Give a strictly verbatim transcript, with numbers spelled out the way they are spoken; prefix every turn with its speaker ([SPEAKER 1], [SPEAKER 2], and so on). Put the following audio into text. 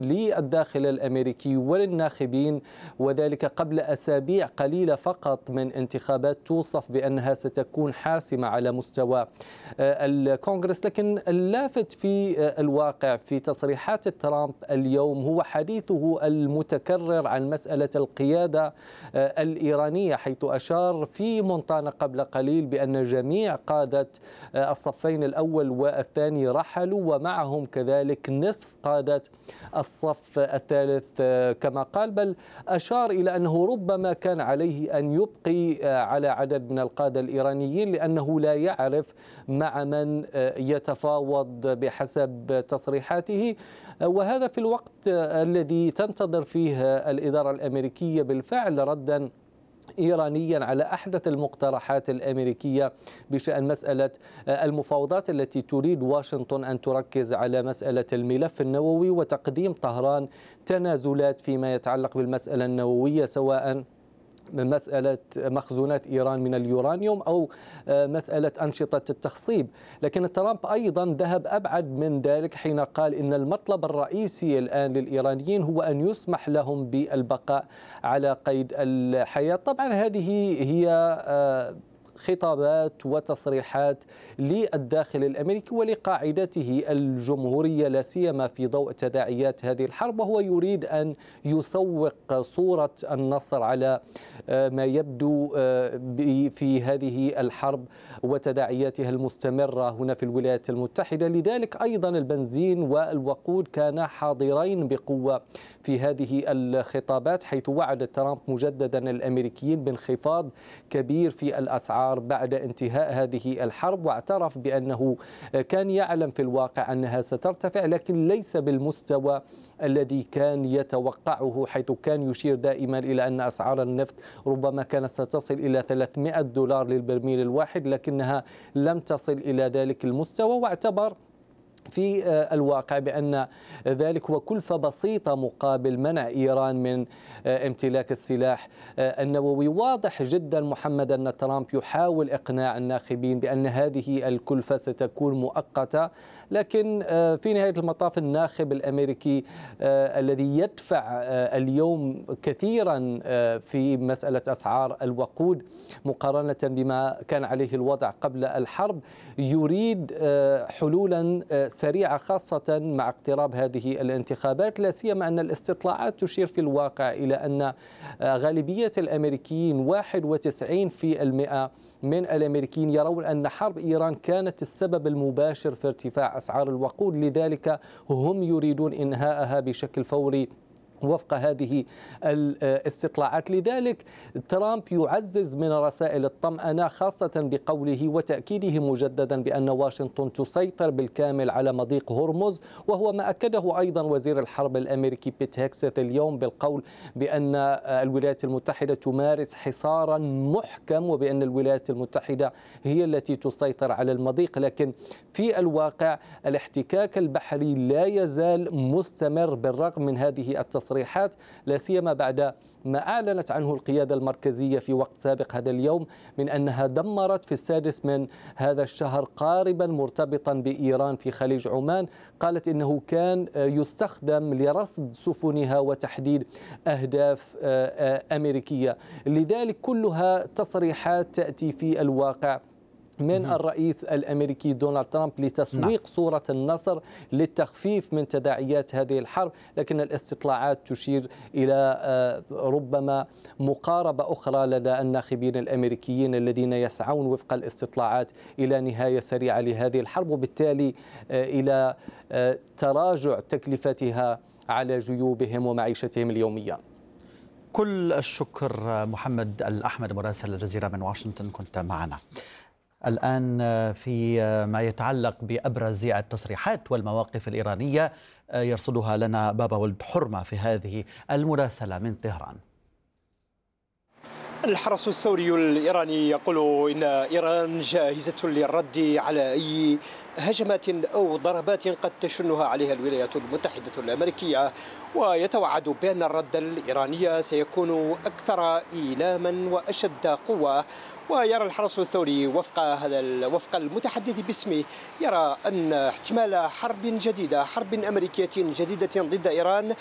[SPEAKER 1] للداخل الأمريكي وللناخبين، وذلك قبل أسابيع قليلة فقط من انتخابات توصف بأنها ستكون حاسمة على مستوى الكونغرس. لكن اللافت في الواقع في تصريحات ترامب اليوم هو حديثه المتكرر عن مسألة القيادة الإيرانية، حيث أشار في مونتانا قبل قليل بأن جميع قادة الصفين الأول والثاني رحلوا، ومعهم كذلك نصف قادة الصف الثالث كما قال، بل أشار إلى أنه ربما كان عليه أن يبقي على عدد من القادة الإيرانيين لأنه لا يعرف مع من يتفاوض بحسب تصريحاته. وهذا في الوقت الذي تنتظر فيه الإدارة الأمريكية بالفعل ردا إيرانيا على أحدث المقترحات الأمريكية بشأن مسألة المفاوضات التي تريد واشنطن أن تركز على مسألة الملف النووي وتقديم طهران تنازلات فيما يتعلق بالمسألة النووية، سواء من مسألة مخزونات إيران من اليورانيوم أو مسألة أنشطة التخصيب. لكن ترامب أيضا ذهب أبعد من ذلك حين قال إن المطلب الرئيسي الآن للإيرانيين هو أن يسمح لهم بالبقاء على قيد الحياة. طبعا هذه هي خطابات وتصريحات للداخل الأمريكي ولقاعدته الجمهورية، لا سيما في ضوء تداعيات هذه الحرب، وهو يريد أن يسوق صورة النصر على ما يبدو في هذه الحرب وتداعياتها المستمرة هنا في الولايات المتحدة. لذلك أيضا البنزين والوقود كانا حاضرين بقوة في هذه الخطابات، حيث وعد ترامب مجددا الأمريكيين بانخفاض كبير في الأسعار بعد انتهاء هذه الحرب، واعترف بأنه كان يعلم في الواقع أنها سترتفع لكن ليس بالمستوى الذي كان يتوقعه، حيث كان يشير دائما إلى أن أسعار النفط ربما كانت ستصل إلى ثلاثمائة دولار للبرميل الواحد، لكنها لم تصل إلى ذلك المستوى، واعتبر في الواقع بأن ذلك هو كلفة بسيطة مقابل منع إيران من امتلاك السلاح النووي. واضح جدا محمد أن ترامب يحاول إقناع الناخبين بأن هذه الكلفة ستكون مؤقتة، لكن في نهاية المطاف الناخب الأمريكي الذي يدفع اليوم كثيرا في مسألة أسعار الوقود مقارنة بما كان عليه الوضع قبل الحرب يريد حلولا سريعة، خاصة مع اقتراب هذه الانتخابات، لا سيما أن الاستطلاعات تشير في الواقع إلى أن غالبية الأمريكيين واحد وتسعين بالمئة من الأمريكيين يرون أن حرب إيران كانت السبب المباشر في ارتفاع أسعار الوقود، لذلك هم يريدون إنهاءها بشكل فوري وفق هذه الاستطلاعات. لذلك ترامب يعزز من رسائل الطمأنة، خاصة بقوله وتأكيده مجددا بأن واشنطن تسيطر بالكامل على مضيق هرمز، وهو ما أكده أيضا وزير الحرب الأمريكي بيت هيكسث اليوم بالقول بأن الولايات المتحدة تمارس حصارا محكم وبأن الولايات المتحدة هي التي تسيطر على المضيق. لكن في الواقع الاحتكاك البحري لا يزال مستمر بالرغم من هذه التصريحات، لا سيما بعد ما أعلنت عنه القيادة المركزية في وقت سابق هذا اليوم من أنها دمرت في السادس من هذا الشهر قاربا مرتبطا بإيران في خليج عمان. قالت إنه كان يستخدم لرصد سفنها وتحديد أهداف أمريكية. لذلك كلها تصريحات تأتي في الواقع من الرئيس الأمريكي دونالد ترامب لتسويق نعم. صورة النصر للتخفيف من تداعيات هذه الحرب، لكن الاستطلاعات تشير إلى ربما مقاربة أخرى لدى الناخبين الأمريكيين الذين يسعون وفق الاستطلاعات إلى نهاية سريعة لهذه الحرب، وبالتالي إلى تراجع تكلفتها على جيوبهم ومعيشتهم اليومية.
[SPEAKER 2] كل الشكر محمد الأحمد مراسل الجزيرة من واشنطن، كنت معنا. الآن في ما يتعلق بأبرز التصريحات والمواقف الإيرانية يرصدها لنا بابا ولد حرمة في هذه المراسلة من طهران.
[SPEAKER 3] الحرس الثوري الإيراني يقول إن إيران جاهزة للرد على أي هجمات أو ضربات قد تشنها عليها الولايات المتحدة الأمريكية، ويتوعد بأن الرد الإيراني سيكون أكثر إيلاما وأشد قوة. ويرى الحرس الثوري وفق هذا وفق المتحدث باسمه، يرى أن احتمال حرب جديدة، حرب أمريكية جديدة ضد إيران